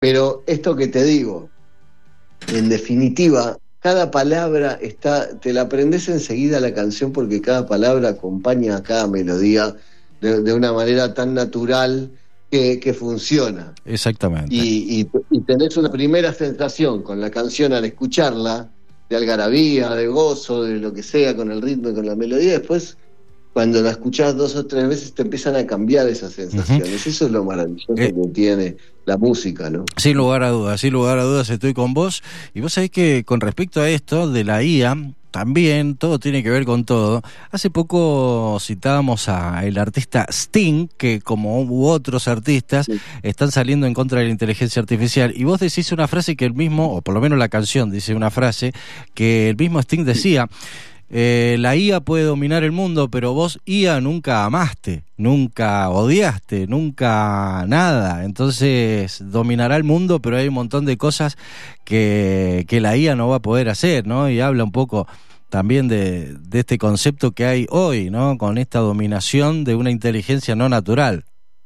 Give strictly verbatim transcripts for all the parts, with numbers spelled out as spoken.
Pero esto que te digo, en definitiva, cada palabra está, te la aprendes enseguida la canción porque cada palabra acompaña a cada melodía de, de una manera tan natural que, que funciona. Exactamente. Y, y, y tenés una primera sensación con la canción al escucharla, de algarabía, de gozo, de lo que sea, con el ritmo y con la melodía. Después, cuando la escuchás dos o tres veces, te empiezan a cambiar esas sensaciones. Uh-huh. Eso es lo maravilloso eh, que tiene la música, ¿no? Sin lugar a dudas, sin lugar a dudas estoy con vos. Y vos sabés que con respecto a esto de la I A, también todo tiene que ver con todo. Hace poco citábamos a el artista Sting, que como u otros artistas sí. están saliendo en contra de la inteligencia artificial. Y vos decís una frase que el mismo, o por lo menos la canción dice una frase, que el mismo Sting decía... Eh, la I A puede dominar el mundo, pero vos I A nunca amaste, nunca odiaste, nunca nada. Entonces dominará el mundo, pero hay un montón de cosas que, que la I A no va a poder hacer, ¿no? Y habla un poco también de, de este concepto que hay hoy, ¿no? Con esta dominación de una inteligencia no natural.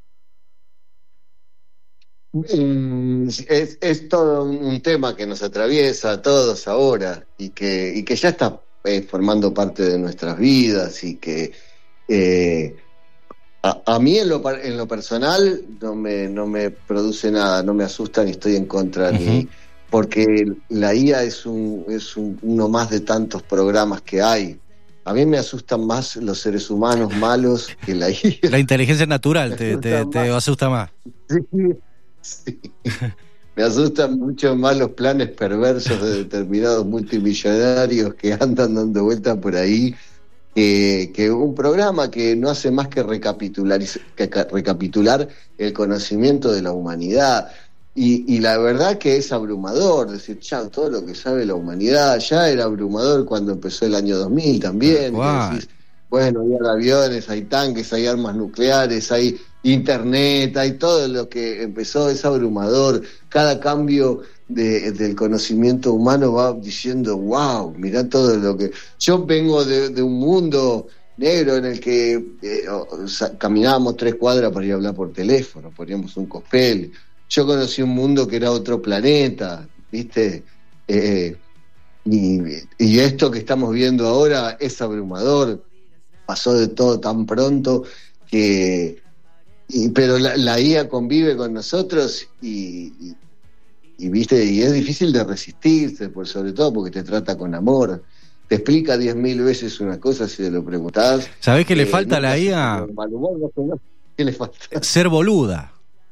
Es, es todo un tema que nos atraviesa a todos ahora y que, y que ya está Eh, formando parte de nuestras vidas y que eh, a, a mí en lo, en lo personal no me, no me produce nada, no me asusta ni estoy en contra, uh-huh. ni porque la I A es, un, es un, uno más de tantos programas que hay. A mí me asustan más los seres humanos malos que la I A. La inteligencia natural te, te, te asusta más. Sí, sí. Me asustan mucho más los planes perversos de determinados multimillonarios que andan dando vueltas por ahí, que, que un programa que no hace más que recapitular, que recapitular el conocimiento de la humanidad. Y, y la verdad que es abrumador, decir, ya, todo lo que sabe la humanidad, ya era abrumador cuando empezó el año dos mil también. Wow. Decís, bueno, hay aviones, hay tanques, hay armas nucleares, hay internet, hay todo lo que empezó, es abrumador. Cada cambio de, del conocimiento humano va diciendo, wow, mirá todo lo que... Yo vengo de, de un mundo negro en el que eh, o sea, caminábamos tres cuadras para ir a hablar por teléfono, poníamos un copel. Yo conocí un mundo que era otro planeta, ¿viste? Eh, y, y esto que estamos viendo ahora es abrumador. Pasó de todo tan pronto que... Y, pero la, la I A convive con nosotros y, y, y viste y es difícil de resistirse, por sobre todo porque te trata con amor, te explica diez mil veces una cosa si te lo preguntás. ¿Sabés qué eh, le falta a la I A? ¿Qué le falta? Ser boluda.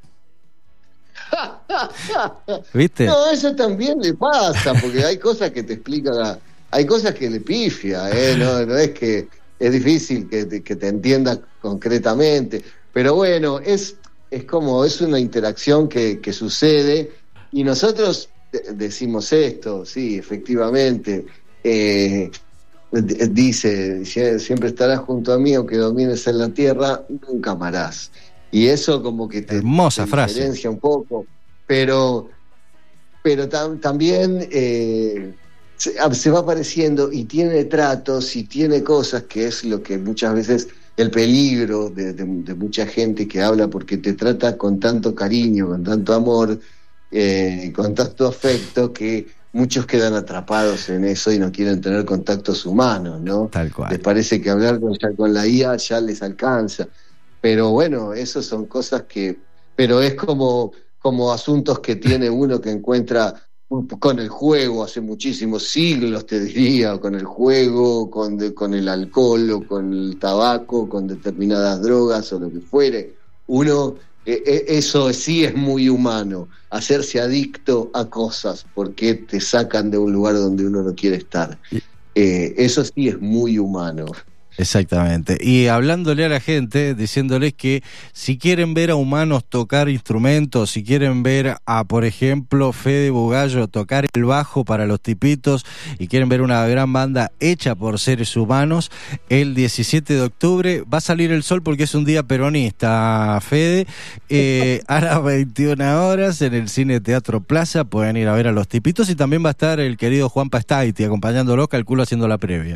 ¿Viste? No, eso también le pasa, porque hay cosas que te explica, hay cosas que le pifia, ¿eh? no, no es que es difícil que te, que te entienda concretamente. Pero bueno, es, es como, es una interacción que, que sucede y nosotros decimos esto, sí, efectivamente, eh, dice, siempre estarás junto a mí aunque domines en la tierra, nunca amarás. Y eso como que te, hermosa te frase. diferencia un poco, pero, pero tam, también eh, se, se va apareciendo y tiene tratos y tiene cosas que es lo que muchas veces... el peligro de, de, de mucha gente que habla porque te trata con tanto cariño, con tanto amor, eh, con tanto afecto, que muchos quedan atrapados en eso y no quieren tener contactos humanos, ¿no? Tal cual. Les parece que hablar con, ya, con la I A ya les alcanza. Pero bueno, eso son cosas que... Pero es como, como asuntos que tiene uno que encuentra... con el juego hace muchísimos siglos, te diría, con el juego, con, de, con el alcohol o con el tabaco, con determinadas drogas o lo que fuere. Uno, eh, eso sí es muy humano, hacerse adicto a cosas porque te sacan de un lugar donde uno no quiere estar. Eh, eso sí es muy humano. Exactamente. Y hablándole a la gente, diciéndoles que si quieren ver a humanos tocar instrumentos, si quieren ver a, por ejemplo, Fede Bugallo tocar el bajo para los tipitos y quieren ver una gran banda hecha por seres humanos, el diecisiete de octubre va a salir el sol porque es un día peronista, Fede, eh, a las veintiuna horas en el Cine Teatro Plaza pueden ir a ver a los tipitos y también va a estar el querido Juan Pastaiti acompañándolos, calculo haciendo la previa.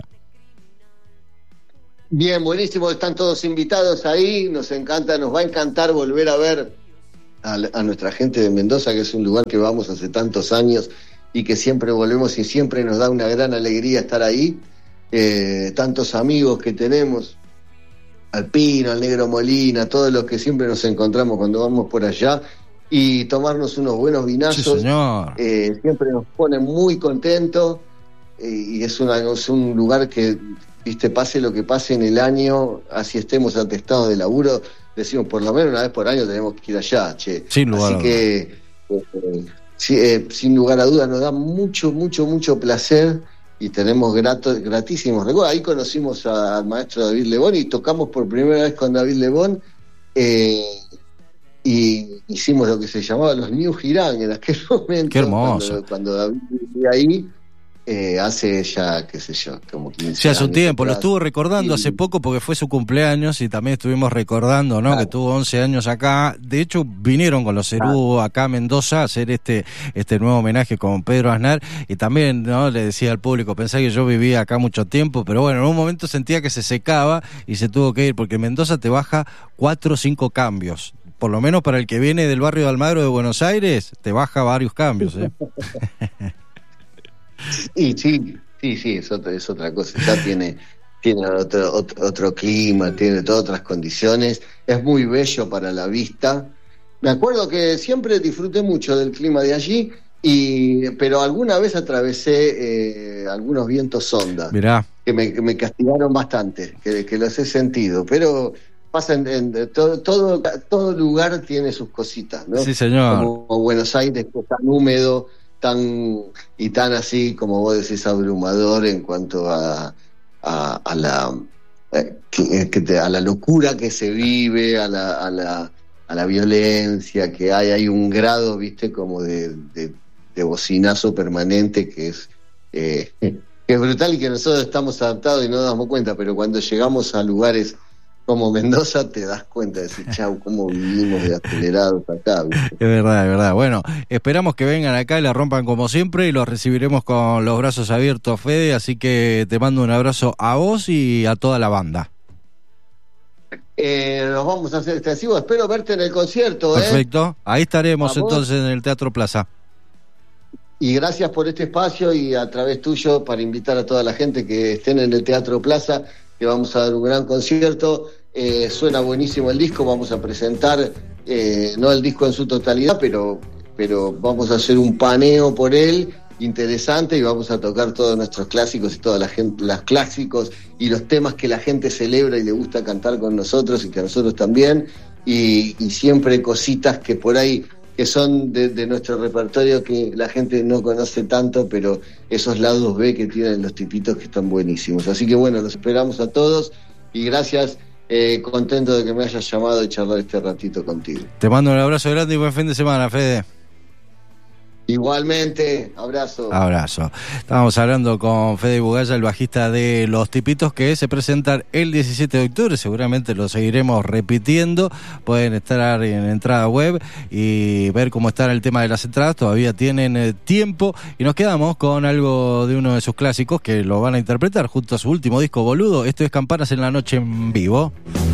Bien, buenísimo, están todos invitados ahí, nos encanta, nos va a encantar volver a ver a, a nuestra gente de Mendoza, que es un lugar que vamos hace tantos años y que siempre volvemos y siempre nos da una gran alegría estar ahí. Eh, tantos amigos que tenemos, al Pino, al Negro Molina, todos los que siempre nos encontramos cuando vamos por allá, y tomarnos unos buenos vinazos. Sí, señor. Eh, siempre nos pone muy contentos, eh, y es, una, es un lugar que, viste, pase lo que pase en el año, así estemos atestados de laburo, decimos por lo menos una vez por año tenemos que ir allá, che. Sin lugar así que eh, sí, eh, sin lugar a dudas nos da mucho, mucho, mucho placer y tenemos gratos, gratísimos recuerdos. Ahí conocimos a, al maestro David Lebón y tocamos por primera vez con David Lebón, eh, y hicimos lo que se llamaba los New Girán en aquel momento. Qué hermoso. Cuando, cuando David vivía ahí, eh, hace ya, qué sé yo, como quince Sí, hace un años tiempo, atrás. lo estuvo recordando y... hace poco porque fue su cumpleaños y también estuvimos recordando, ¿no? Claro. Que tuvo once años acá. De hecho, vinieron con los Cerú claro. acá a Mendoza a hacer este este nuevo homenaje con Pedro Aznar y también, ¿no? Le decía al público, pensé que yo vivía acá mucho tiempo, pero bueno, en un momento sentía que se secaba y se tuvo que ir porque Mendoza te baja cuatro o cinco cambios. Por lo menos para el que viene del barrio de Almagro de Buenos Aires, te baja varios cambios, ¿eh? Y sí, sí, sí, es otra, es otra cosa, ya tiene, tiene otro, otro, otro clima, tiene todas otras condiciones, es muy bello para la vista. Me acuerdo que siempre disfruté mucho del clima de allí, y pero alguna vez atravesé eh, algunos vientos sonda. Mirá. Que me, que me castigaron bastante, que, que los he sentido, pero pasa en, en todo, todo, todo lugar tiene sus cositas, ¿no? Sí, señor. Como Buenos Aires, que es tan húmedo, tan y tan así como vos decís abrumador en cuanto a a, a la eh, que, que te, a la locura que se vive, a la a la a la violencia que hay, hay un grado, viste, como de, de, de bocinazo permanente que es eh, que es brutal y que nosotros estamos adaptados y no nos damos cuenta, pero cuando llegamos a lugares como Mendoza te das cuenta de decir, chau, cómo vivimos de acelerados acá, ¿viste? Es verdad, es verdad. Bueno, esperamos que vengan acá y la rompan como siempre y los recibiremos con los brazos abiertos, Fede, así que te mando un abrazo a vos y a toda la banda. Eh, nos vamos a hacer extensivos, espero verte en el concierto. Perfecto, ¿eh? Ahí estaremos entonces en el Teatro Plaza. Y gracias por este espacio y a través tuyo para invitar a toda la gente que estén en el Teatro Plaza, que vamos a dar un gran concierto. Eh, suena buenísimo el disco, vamos a presentar eh, no el disco en su totalidad, pero, pero vamos a hacer un paneo por él interesante y vamos a tocar todos nuestros clásicos y todas las gente, las clásicos y los temas que la gente celebra y le gusta cantar con nosotros y que a nosotros también, y, y siempre cositas que por ahí que son de, de nuestro repertorio que la gente no conoce tanto, pero esos lados B que tienen los tipitos que están buenísimos. Así que bueno, los esperamos a todos y gracias, eh, contento de que me hayas llamado y charlar este ratito contigo. Te mando un abrazo grande y buen fin de semana, Fede. Igualmente, abrazo. Abrazo. Estábamos hablando con Fede Bugaya, el bajista de Los Tipitos, que se presentan el diecisiete de octubre, seguramente lo seguiremos repitiendo. Pueden estar en entrada web y ver cómo está el tema de las entradas, todavía tienen eh, tiempo, y nos quedamos con algo de uno de sus clásicos que lo van a interpretar junto a su último disco, Boludo. Esto es Campanas en la Noche en Vivo.